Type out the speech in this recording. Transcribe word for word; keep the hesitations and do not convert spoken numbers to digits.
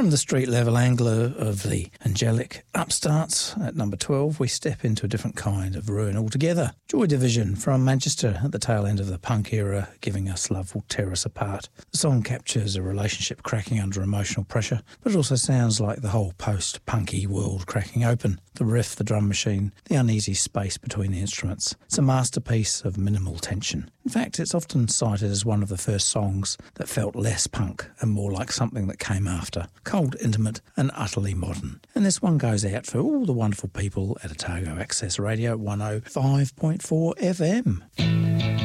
From the street-level angler of the angelic upstarts at number twelve, we step into a different kind of ruin altogether. Joy Division from Manchester at the tail end of the punk era, giving us Love Will Tear Us Apart. The song captures a relationship cracking under emotional pressure, but it also sounds like the whole post-punky world cracking open. The riff, the drum machine, the uneasy space between the instruments. It's a masterpiece of minimal tension. In fact, it's often cited as one of the first songs that felt less punk and more like something that came after. Cold, intimate and utterly modern. And this one goes out for all the wonderful people at Otago Access Radio one oh five point four F M.